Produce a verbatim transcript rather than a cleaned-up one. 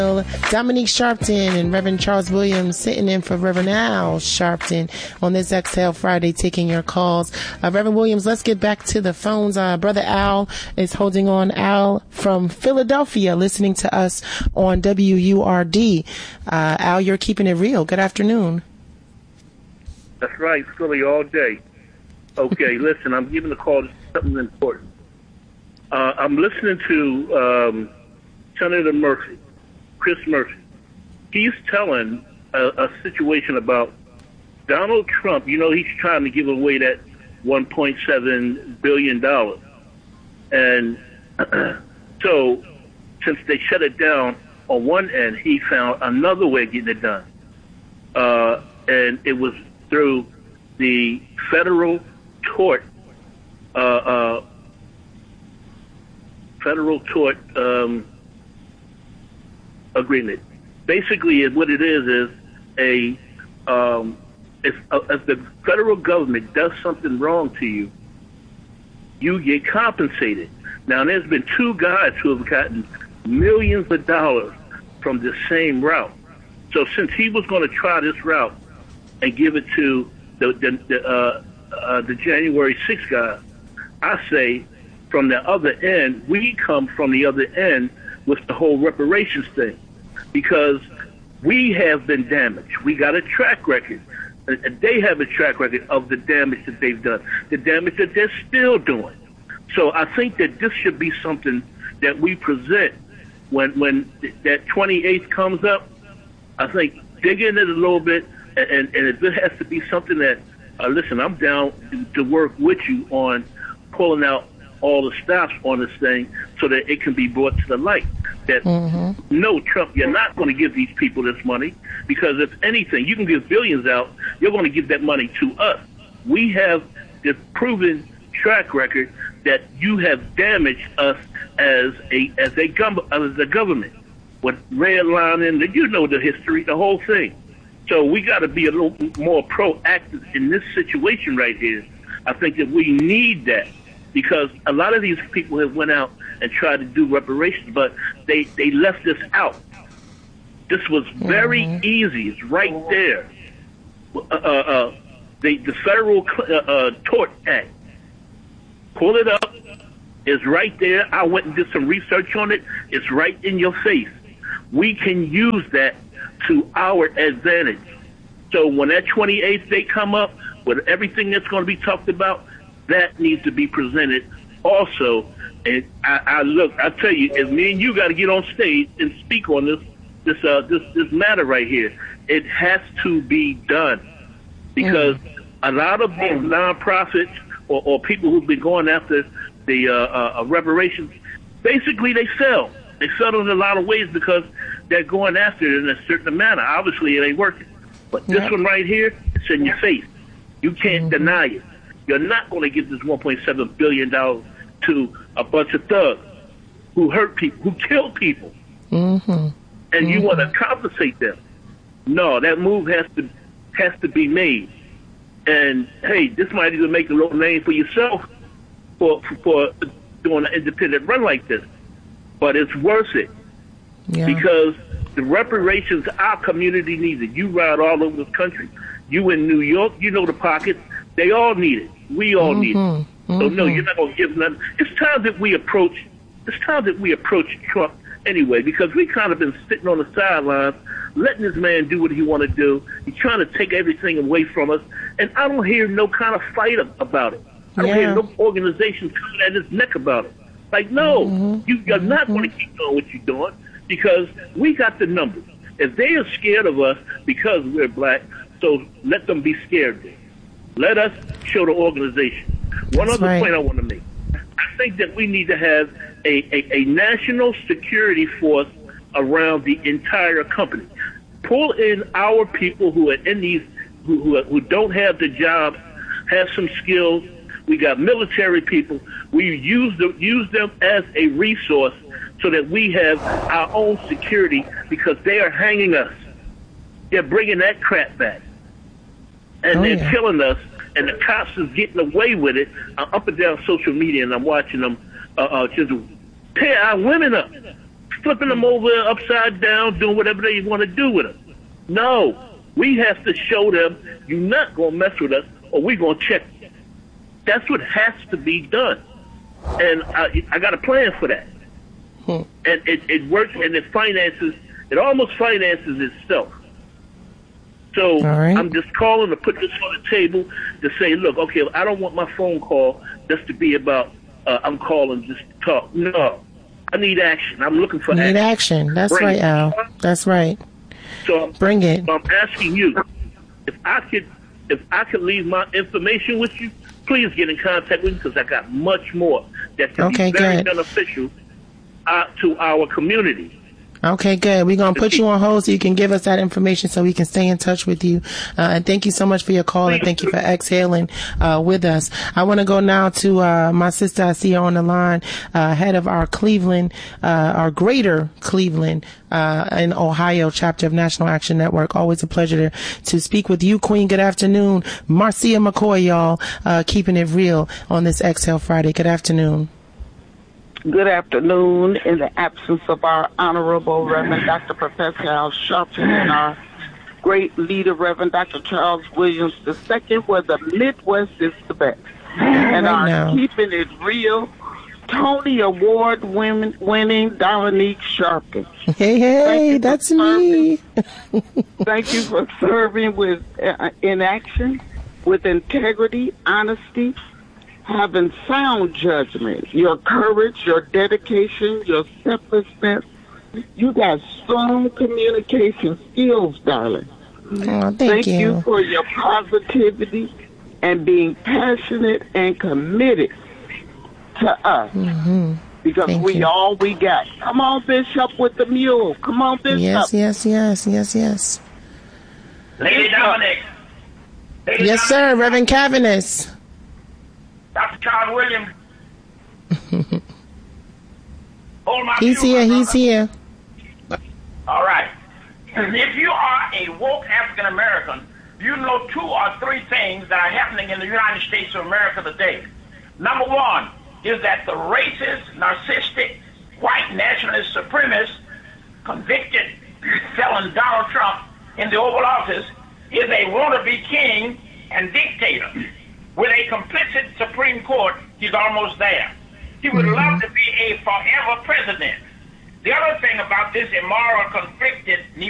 Dominique Sharpton and Reverend Charles Williams sitting in for Reverend Al Sharpton on this Exhale Friday, taking your calls. Uh, Reverend Williams, let's get back to the phones. Uh, Brother Al is holding on. Al from Philadelphia, listening to us on W U R D. Uh, Al, you're keeping it real. Good afternoon. That's right, Philly all day. Okay, listen, I'm giving the call to something important. Uh, I'm listening to um, Senator Murphy. Chris Murphy, he's telling a, a situation about Donald Trump. You know, he's trying to give away that one point seven billion dollars. And so since they shut it down on one end, he found another way of getting it done. Uh, and it was through the federal tort, uh, uh, federal tort, um, agreement. Basically, what it is is a um, if, uh, if the federal government does something wrong to you, you get compensated. Now, there's been two guys who have gotten millions of dollars from the same route. So, since he was going to try this route and give it to the the, the, uh, uh, the January sixth guy, I say from the other end, we come from the other end with the whole reparations thing, because we have been damaged. We got a track record. They have a track record of the damage that they've done, the damage that they're still doing. So I think that this should be something that we present when when that twenty-eighth comes up. I think dig in it a little bit, and, and, and if it has to be something that, uh, listen, I'm down to work with you on pulling out all the stops on this thing so that it can be brought to the light that mm-hmm. no, Trump, you're not going to give these people this money, because if anything, you can give billions out, you're going to give that money to us. We have this proven track record that you have damaged us as a as a, gov- as a government with redlining, you know the history, the whole thing. So we got to be a little more proactive in this situation right here. I think that we need that, because a lot of these people have went out and tried to do reparations, but they, they left this out. This was very mm-hmm. easy. It's right there. Uh, uh, the, the Federal uh, uh, Tort Act. Pull it up. It's right there. I went and did some research on it. It's right in your face. We can use that to our advantage. So when that twenty-eighth day come up, with everything that's going to be talked about, that needs to be presented also. And I, I look, I tell you, if me and you got to get on stage and speak on this, this, uh, this, this matter right here, it has to be done, because mm. a lot of these nonprofits or, or people who've been going after the uh, uh, reparations, basically they sell. They sell in a lot of ways because they're going after it in a certain manner. Obviously, it ain't working. But this yep. one right here, it's in your face. You can't mm-hmm. deny it. You're not going to give this one point seven billion dollars to a bunch of thugs who hurt people, who kill people, mm-hmm. and mm-hmm. you want to compensate them. No, that move has to has to be made. And hey, this might even make a little name for yourself for for, for doing an independent run like this. But it's worth it, yeah. because the reparations our community needs it. You ride all over this country. You in New York, you know the pockets. They all need it. We all mm-hmm. need it. Mm-hmm. So no, you're not going to give nothing. It's time that we approach. It's time that we approach Trump anyway, because we kind of been sitting on the sidelines, letting this man do what he want to do. He's trying to take everything away from us, and I don't hear no kind of fight about it. I don't yeah. hear no organization coming at his neck about it. Like, no, mm-hmm. you, you're not mm-hmm. going to keep doing what you're doing, because we got the numbers. If they are scared of us because we're black, so let them be scared then. Let us show the organization. One That's other right. point I want to make. I think that we need to have a, a, a national security force around the entire company. Pull in our people who are in these, who, who, who don't have the jobs, have some skills. We got military people. We use them, use them as a resource so that we have our own security, because they are hanging us. They're bringing that crap back. And oh, they're yeah. killing us, and the cops is getting away with it. I'm up and down social media, and I'm watching them uh, uh, just tear our women up, flipping them over upside down, doing whatever they want to do with them. No, we have to show them you're not going to mess with us or we're going to check you. That's what has to be done. And I, I got a plan for that. Hmm. And it, it works, and it finances, it almost finances itself. So right. I'm just calling to put this on the table to say, look, okay, I don't want my phone call just to be about uh, I'm calling just to talk. No, I need action. I'm looking for need action. action. That's Bring right, it. Al. That's right. So I'm, Bring it. So I'm asking you, if I could, if I could leave my information with you, please get in contact with me because I got much more that can okay, be very good. beneficial uh, to our community. Okay, good. We're going to put you on hold so you can give us that information so we can stay in touch with you. Uh, and thank you so much for your call and thank you for exhaling uh, with us. I want to go now to uh, my sister. I see her on the line, uh, head of our Cleveland, uh, our greater Cleveland uh, in Ohio chapter of National Action Network. Always a pleasure to, to speak with you, Queen. Good afternoon. Marcia McCoy, y'all, uh, keeping it real on this Exhale Friday. Good afternoon. Good afternoon. In the absence of our Honorable Reverend Doctor Professor Al Sharpton and our great leader, Reverend Doctor Charles Williams the Second, where the Midwest is the best. And right our now. Keeping It Real, Tony Award win- winning Dominique Sharpton. Hey, hey, that's me. Thank you for serving with uh, in action, with integrity, honesty, having sound judgment, your courage, your dedication, your selflessness. You got strong communication skills, darling. Oh, thank, thank you. you for your positivity and being passionate and committed to us. Mm-hmm. Because thank we you. all we got. Come on, Bishop, with the mule. Come on, Bishop. Yes, yes, yes, yes, yes. Lady Dominic. Lady Yes, Dominic. sir, Reverend Cavanis. Doctor Charles Williams. Hold my He's mule, here, my he's brother. here. All right. If you are a woke African American, you know two or three things that are happening in the United States of America today. Number one is that the racist, narcissistic, white nationalist supremacist, convicted felon Donald Trump in the Oval Office is a wannabe king and dictator. With a complicit Supreme Court, he's almost there. He would mm-hmm. love to be a forever president. The other thing about this immoral, conflicted,